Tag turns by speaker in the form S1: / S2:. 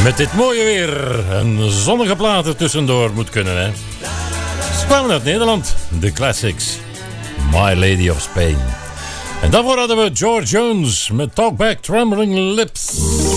S1: Met dit mooie weer. Een zonnige plaat er tussendoor moet kunnen, hè. Ze kwamen uit Nederland. De Classics. My Lady of Spain. En daarvoor hadden we George Jones met Talk Back Trembling Lips.